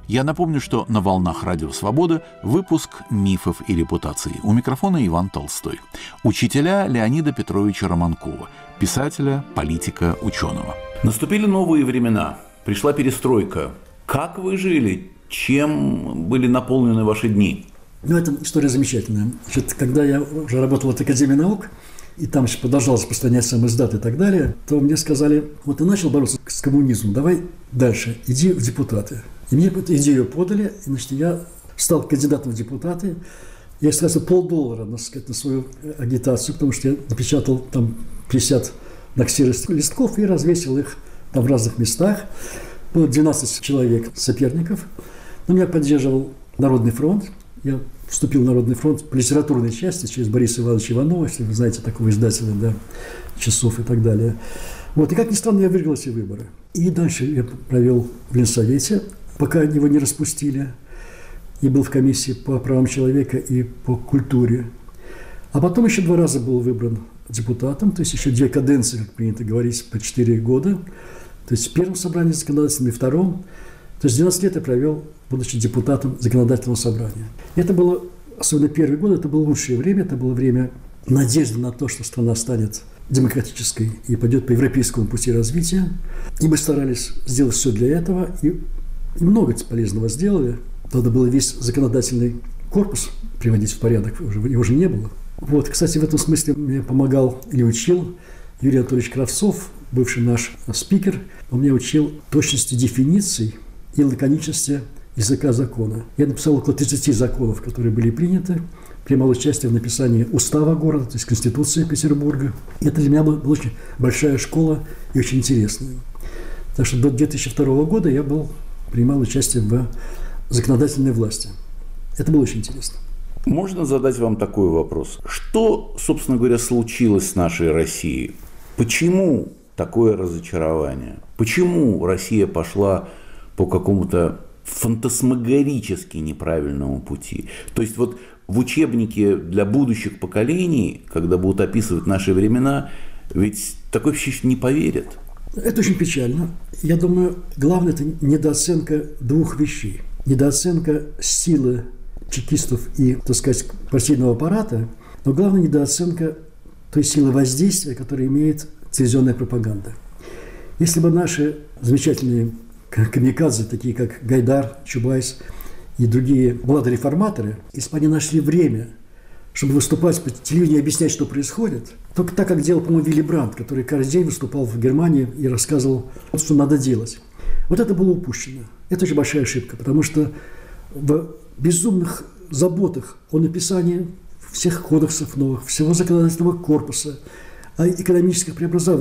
Я напомню, что на «Волнах Радио Свобода» выпуск «Мифов и репутации». У микрофона Иван Толстой. Учителя Леонида Петровича Романкова, писателя, политика, ученого. Наступили новые времена. Пришла перестройка. Как вы жили? Чем были наполнены ваши дни? Это история замечательная. Значит, когда я уже работал в Академии наук, и там еще продолжал распространять сам издат и так далее, то мне сказали: вот ты начал бороться с коммунизмом, давай дальше, иди в депутаты. И мне эту идею подали, и, значит, я стал кандидатом в депутаты. Я истратил $5 на свою агитацию, потому что я напечатал там 50 на ксерокс листков и развесил их там в разных местах. Было 12 человек соперников. Но меня поддерживал Народный фронт. Я вступил в Народный фронт по литературной части через Бориса Ивановича Иванова, если вы знаете такого издателя, да, «Часов» и так далее. Вот. И, как ни странно, я выиграл эти выборы. И дальше я провел в Ленсовете, пока его не распустили. И был в комиссии по правам человека и по культуре. А потом еще 2 раза был выбран депутатом, то есть еще 2 каденции, как принято говорить, по 4 года. То есть в первом собрании законодательном и втором. То есть 12 лет я провел, будучи депутатом законодательного собрания. И это было, особенно первый год, это было лучшее время, это было время надежды на то, что страна станет демократической и пойдет по европейскому пути развития. И мы старались сделать все для этого, и много полезного сделали. Надо было весь законодательный корпус приводить в порядок, его уже не было. Вот, кстати, в этом смысле мне помогал или учил Юрий Анатольевич Кравцов, бывший наш спикер. Он меня учил точности дефиниций и лаконичности языка закона. Я написал около 30 законов, которые были приняты, принимал участие в написании устава города, то есть Конституции Петербурга. И это для меня была очень большая школа и очень интересная. Так что до 2002 года я принимал участие в законодательной власти. Это было очень интересно. Можно задать вам такой вопрос? Что, собственно говоря, случилось с нашей Россией? Почему такое разочарование? Почему Россия пошла по какому-то фантасмагорически неправильному пути? То есть вот в учебнике для будущих поколений, когда будут описывать наши времена, ведь такой вообще не поверят. Это очень печально. Я думаю, главное – это недооценка 2 вещей. Недооценка силы чекистов и, так сказать, партийного аппарата, но главное – недооценка той силы воздействия, которую имеет телевизионная пропаганда. Если бы наши замечательные камикадзе, такие как Гайдар, Чубайс и другие младореформаторы, если бы они нашли время, чтобы выступать по телевидению и объяснять, что происходит, только так, как делал, по-моему, Вилли Брандт, который каждый день выступал в Германии и рассказывал, что надо делать. Вот это было упущено. Это очень большая ошибка, потому что в безумных заботах о написании всех кодексов новых, всего законодательного корпуса, о экономических преобразованиях